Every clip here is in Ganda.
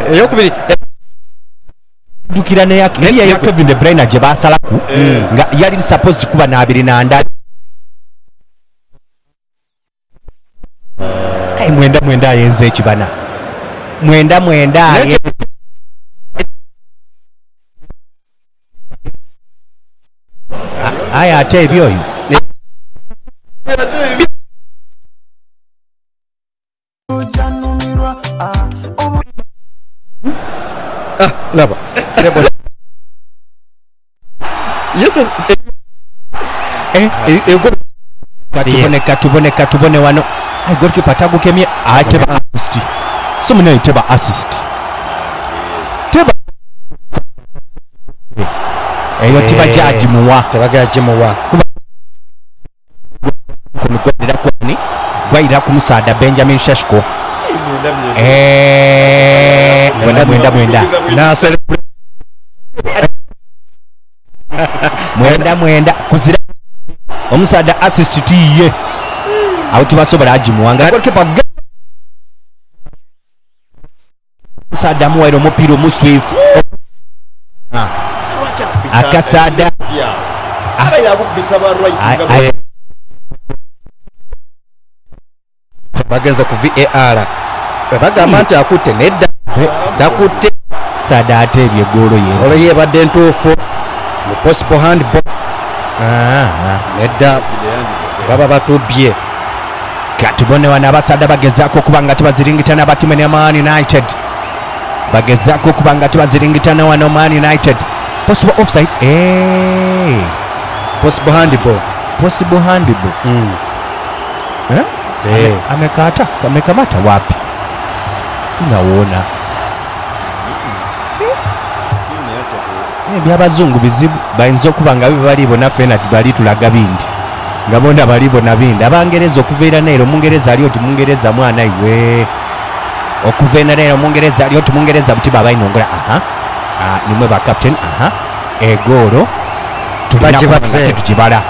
eyokubiri dukira ne ya Kevin De Bruyne je basalaku nga yali supposed kuba na 2 kai mwenda yenze ekibana mwenda aya ate ebyoyo laba sebo yes katubone wano ai goalkeeper tagukemye ateba assist somene iteba assist teba eyo tiba judge muwa tabagaje muwa kumigwadira kwani gwaira ku Musaada Benjamin Shashko mwenda na mwenda kuzira Omusaada assist tiye auti basobola ajimuwanga goalkeeper Musaada muwaire omupiira omuswifu Akasaada abaira abubisa ba right bagenza ku VAR bagamba nti akutte nedda takutte Saada atebye goolo ye olo yebadde ntuufu mu possible handball nedda baba batubye katubone wana Abasaada bagezaako kubanga tibaziringitana batimu ne Man United bagezaako kubanga tibaziringitana wano Man United possible offside possible handball amekamata wapi sinaona byabazungu bizibu bayinza okuba nga balibo naffe bali tulaga bindi nga bona balibo na bindi Abangereza okuveera neero Mungereza ali oti Mungereza mwana iwe okuveera neero Mungereza ali oti Mungereza buti baba inongola nimwe ba captain egoolo tubajibatse tujibala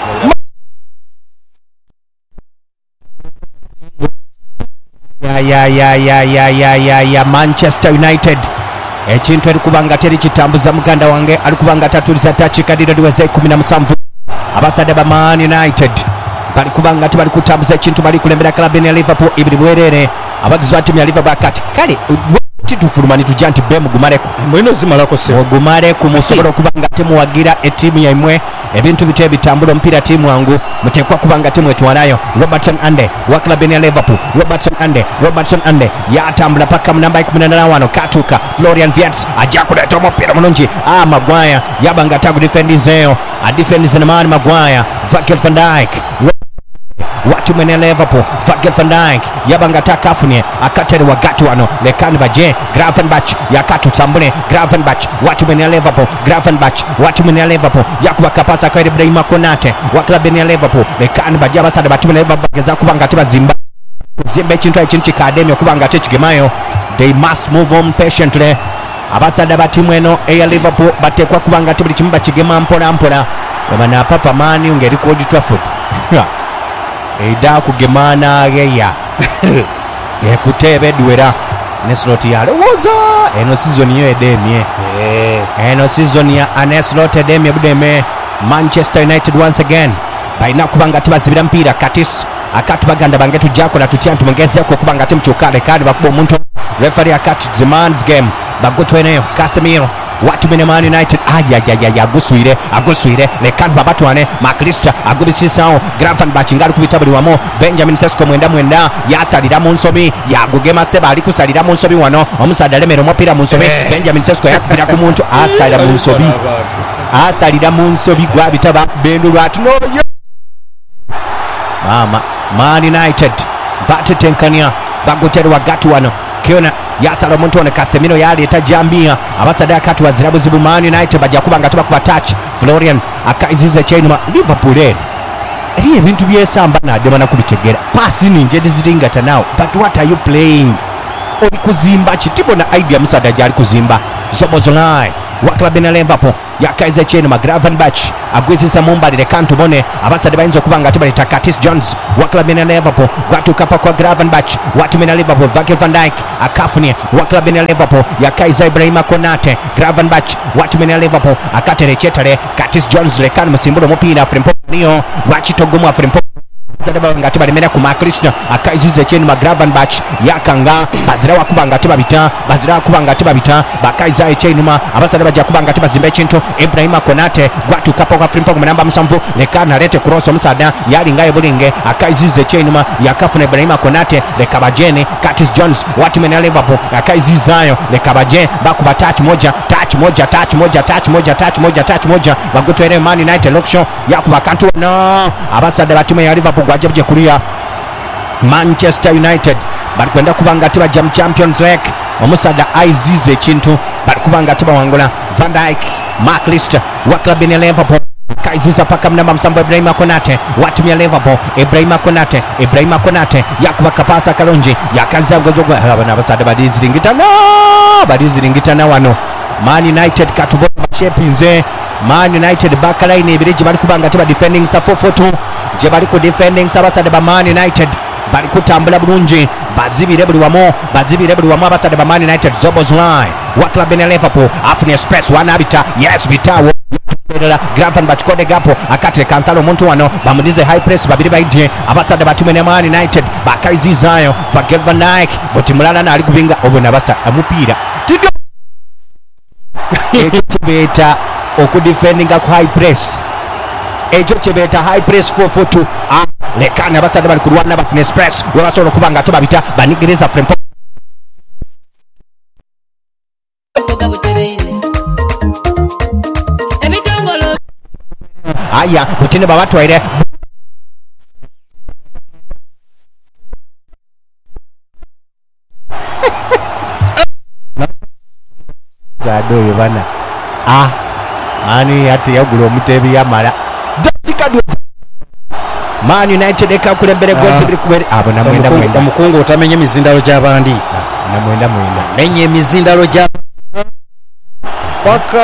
ya Manchester United ekintu alikubanga teri kitambuza muganda wange alikubanga tatuliza takikadira liweze 17 Abasaada ba Man United balikubanga bali kutambuza ekintu bali kulembera club ya Liverpool ibiri bwerere abagizi ba timu ya Liverpool kati kale titufulumani tujja nti be mugumaleko mwino zimalako se mugumaleko musobola okubanga temuwagira etimu yammwe ebintu bite bitambula omupiira timu wangu mutekwa kubanga timu etwalayo Robertson Ande wa club ya Liverpool Robertson Ande yatambula paka mu namba 18 katuka Florian Wirtz ajja kuleta omupiira mulungi Maguire yabanga tagu defendizeyo defendize na Maguire Virgil van Dijk watu mwene Liverpool Virgil van Dijk yabanga takafunie akatere wagati wano lekani baje Gravenberch yakatu tambule Gravenberch watu mwene Liverpool Gravenberch watu mwene Liverpool yakuba kapasa kwa Ibrahima Konate wa club ya Liverpool lekani baje Abasaada batu mwene Liverpool bageza kubanga tibazimba zimba ekintu ekintu kikademyo kubanga tekigemayo they must move on patiently Abasaada batimu eno eya Liverpool batekwa kubanga tibuli kimu bakigema mpola bana papa mani ngeri ku Old Trafford eida kugemana geya ekutebe duera Neslot yale woza eno season yo edemye eno season ya Neslot edemye budeme Manchester United once again baina kubanga tibazibira mpira katis akati baganda bangetu jako na tutyantu mongeze ko kubanga timchukale kandi bakuba omuntu referee akati the man's game bagotweneyo Casemiro watu mene Man United aguswire lekani babatwane Makrista agubisisawo Gravenberch ngali kubitabuli wamo Benjamin Sesko mwenda yasalira mu nsobi yagugema seba ali kusalira mu nsobi wano Omusaada lemero mupira mu nsobi Benjamin Sesko yakubira ku muntu asalira mu nsobi gwa bitaba bendu lwatu no mama Man United batetenkania bagoteri wagati wano kiona yasala omuntu one Casemiro yaleeta jambia Abasaada akati wazirabu zibu Man United bajja kubanga tubakuba touch Florian akaizize chainuma Liverpool eri ebintu byesamba nadde bana kubitegera pasi ninje diziringata now but what are you playing oli kuzimba kitibona idea Musaada jali kuzimba Szoboszlai wa club ya Liverpool yakaiza Chenuma. Gravenbach agwizisa mumbali leka ntubone abasade bayinza okuba nga tebaleta Curtis Jones wa club ya Liverpool gwatuuka pa kwa Gravenbach watumena Liverpool Virgil van Dijk akafunie wa club ya Liverpool yakaiza Ibrahima Konate. Gravenbach watumena Liverpool akatere chetale Curtis Jones leka musimbula omupiira Frimpong niyo lwakitogomu Frimpong zadaba ngati balemera ku Makrishna akaizize Chenuma. Gravenbach yakanga bazira wakuba ngati babita bazira wakuba ngati babita bakaiza Chenuma abasade bajja kuba ngati bazimba ekintu. Ibrahima Konate gwatuuka pa kwa Frimpong mu namba 7 leka nalete cross omusada yali ngaye bulinge akaizize Chenuma yakafuna Ibrahima Konate leka bajene Curtis Jones watumena Liverpool akaizizayo leka baje bakuba touch moja bagotwere Man United loksho yakuba kantu no abasade batume ya Liverpool gwajabje kulia Manchester United bali kwenda kubanga ati bajja mu Champions League omusada aizize ekintu bali kubanga ati bawangula Van Dijk Mark Lister wa club ya Liverpool kaiziza paka namba 7 Ibrahima Konate watumia Liverpool Ibrahima Konate yakuba kapasa kalonji yakaza gozogo abana abasada badiziringitana wano Man United katubo shepinze Man United backline ebiriji bali kubanga ati ba defending sa 4-4-2 je bali ku defending sabasade ba Man United bali kutambula bulungi bazibire buli wamo abasade ba Man United Zobozlai wa club ya Liverpool afune space wanabita yes bitawo Gravenbach kode gapo akate kansalo omuntu wano bamudize high press babiri baidye abasade batumene Man United bakaizizayo Virgil van Dijk boti mulala na ali kubinga obona basa amupiira tido ekyo kibeta okudefendinga ku high press ekyo kibeta high press 4-4-2 lekana abasade bali kulwana bafune space webasobola okuba nga tebabita banigiriza Frimpong aya butine babatwaire zadoye bana ani ati yagula omutebi yamala Man United ekakulembere goals biri kubere abona mwenda omukungu otamenye emizindalo gy'abandi na mwenda menye emizindalo gya paka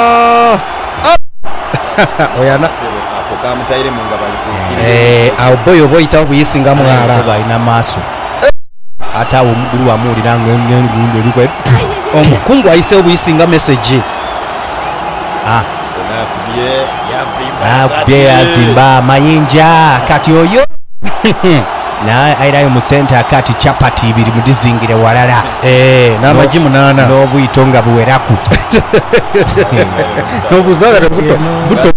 oyana akamutaire munga bali awo boyo boyita obuyisinga mwala balina maaso ata omugulu wamulira ng'engundo likwe omukungu ayise obuyisinga message bye yazimba mayinja kati oyo na airayo mu center akati chapati ibiri mudizingire walala n'amagi 8 n'obuyito nga buweraku n'obuzagala buto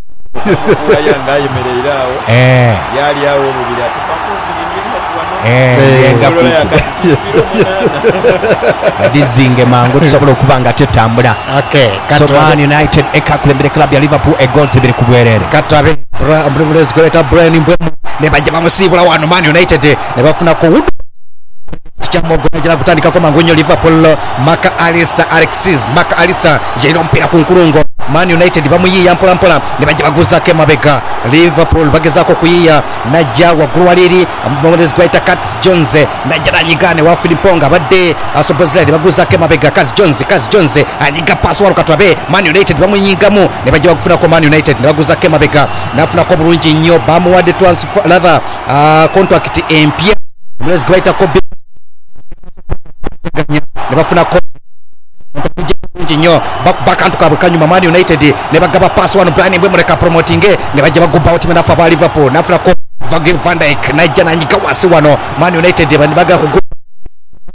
yali awo mubiri dizinge mango tusobola okuba nga tetambula so Man United ekakulembere club ya Liverpool egoals ebiri kubwerere katabe Ambulance goleta Brian Mbwemu ne bajja bamusibula wano Man United ne bafunako kyamogona kutandika kwa mangonyo Liverpool Alexis yaino mpira ku nkulungo Man United bamuyiya mpola ne bajja baguza ke mabega Liverpool bagezako kuyiya najja wagulu waliri Ambulance goleta Curtis Jones najja nanyigane wa Filipponga badde asobozela baguza ke mabega Curtis Jones anyiga pass walo katwabe Man United bamuyingamu ne bajja bakufuna ko Man United ne baguza ke mabega nafuna ko bulungi nnyo bamuwadde transfer rather contract empia Ambulance goleta ko ne bafuna ko nyo bakantu kabwe kanyuma Man United ne bagaba pass wano Brian Mbwemu reka promoting ne bajja baguba out mena fa Liverpool nafuna ko Virgil van Dijk najja nanyika wasi wano Man United bani baga ku